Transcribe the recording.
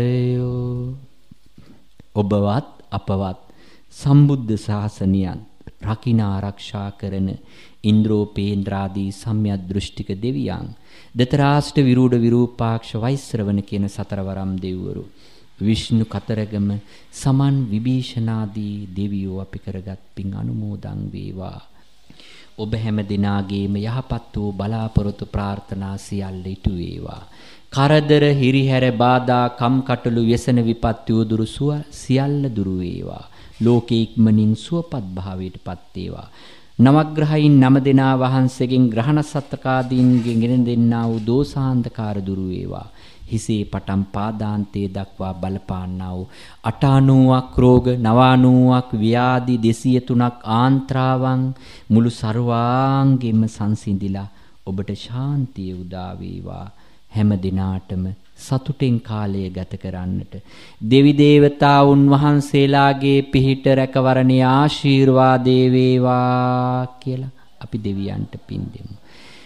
ඔබවත් අපවත් සම්බුද්ධ ශාසනයන් රකින්න ආරක්ෂා කරන ඉන්ද්‍රෝපේන්ද්‍රාදී සම්‍යක් දෘෂ්ටික දෙවියන් දතරාෂ්ට විරූඪ විරූපාක්ෂ වෛශ්‍රවණ කියන සතරවරම් දෙවිවරු විෂ්ණු කතරගම සමන් විභීෂණාදී දෙවියෝ අපි කරගත් පින් අනුමෝදන් වේවා. ඔබ හැම දිනාගේම යහපත් වූ බලාපොරොත්තු ප්‍රාර්ථනා සියල්ල ඉටු වේවා. කරදර හිරිහැර බාධා කම්කටොළු व्यसन විපත්ති උදුරු සියල්ල දුරු වේවා. ලෝකේ ඉක්මනින් සුවපත් භාවයටපත් වේවා. නවග්‍රහයින් 9 දෙනා වහන්සේගෙන් ග්‍රහණ සත්කාදීන්ගෙන් ගෙන දෙන්නා වූ දෝසාන්ධකාර දුරු වේවා. හිසේ පටන් පාදාන්තයේ දක්වා බලපාන්නා වූ 98ක් රෝග 99ක් ව්‍යාධි 203ක් ආන්ත්‍රාවන් මුළු ਸਰවාංගෙම සංසිඳිලා ඔබට ශාන්තිය උදා වේවා. හැම දිනාටම සතුටින් කාලය ගත කරන්නට දෙවි දේවතාවුන් වහන්සේලාගේ පිහිට රැකවරණේ ආශිර්වාදේ වේවා කියලා අපි දෙවියන්ට පින් දෙමු.